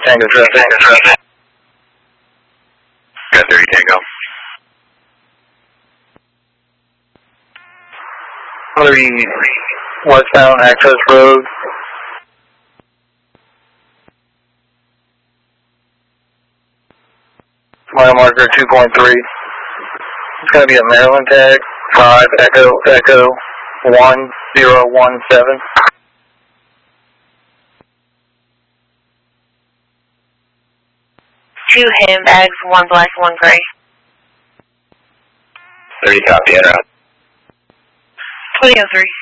Tango traffic. Got 30 Tango. 30 westbound access road. Mile marker 2.3. It's going to be a Maryland tag. 5 Echo 1017. Two handbags, 1 black, 1 gray. 30 copy, en route. 2003.